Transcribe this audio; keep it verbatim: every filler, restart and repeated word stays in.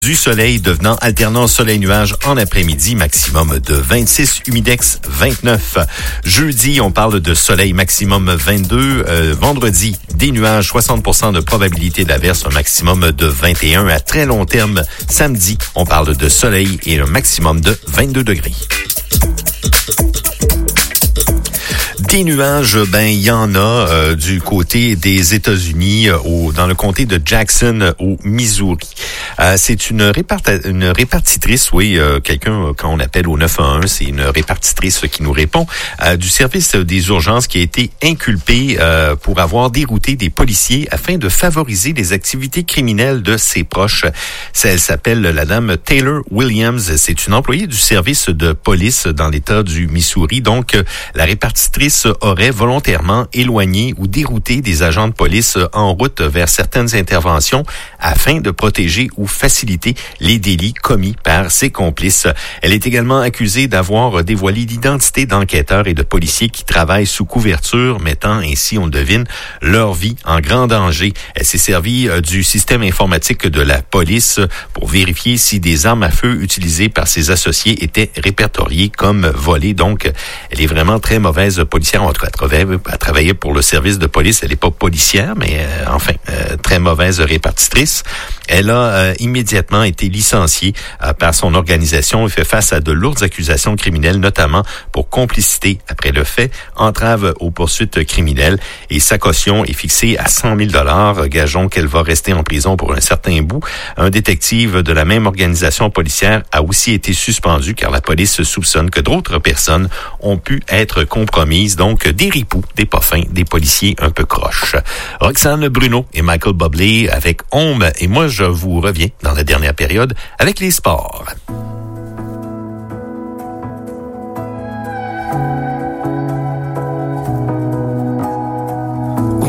Du soleil devenant alternant soleil-nuage en après-midi, maximum de vingt-six, humidex vingt-neuf. Jeudi, on parle de soleil maximum vingt-deux. Euh, vendredi, des nuages, soixante pour cent de probabilité d'averse, un maximum de vingt et un. À très long terme, samedi, on parle de soleil et un maximum de vingt-deux degrés. Des nuages, ben il y en a euh, du côté des États-Unis, euh, au, dans le comté de Jackson, au Missouri. Euh, c'est une, réparta- une répartitrice, oui, euh, quelqu'un, euh, quand on appelle au neuf un un, c'est une répartitrice qui nous répond, euh, du service des urgences qui a été inculpée euh, pour avoir dérouté des policiers afin de favoriser les activités criminelles de ses proches. Ça, elle s'appelle la dame Taylor Williams. C'est une employée du service de police dans l'État du Missouri. Donc, euh, la répartitrice aurait volontairement éloigné ou dérouté des agents de police en route vers certaines interventions afin de protéger ou faciliter les délits commis par ses complices. Elle est également accusée d'avoir dévoilé l'identité d'enquêteurs et de policiers qui travaillent sous couverture, mettant ainsi, on le devine, leur vie en grand danger. Elle s'est servie du système informatique de la police pour vérifier si des armes à feu utilisées par ses associés étaient répertoriées comme volées. Donc, elle est vraiment très mauvaise policière. En tout cas, elle travaillait, elle travaillait pour le service de police. Elle n'est pas policière, mais euh, enfin, euh, très mauvaise répartitrice. Elle a euh, immédiatement été licenciée euh, par son organisation et fait face à de lourdes accusations criminelles, notamment pour complicité après le fait, entrave aux poursuites criminelles, et sa caution est fixée à cent mille dollars. Gageons qu'elle va rester en prison pour un certain bout. Un détective de la même organisation policière a aussi été suspendu car la police soupçonne que d'autres personnes ont pu être compromises. Donc, des ripoux, des pas fins, des policiers un peu croches. Roxane Bruno et Michael Bublé avec Home. Et moi, je vous reviens dans la dernière période avec les sports.